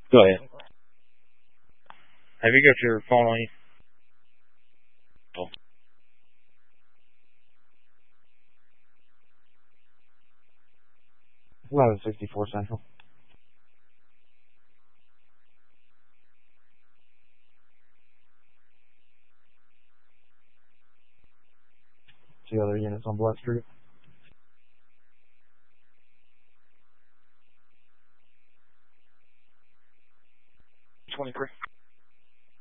Go ahead. Have you got your phone on you? 1164 Central. Two other units on Blood Street. 23.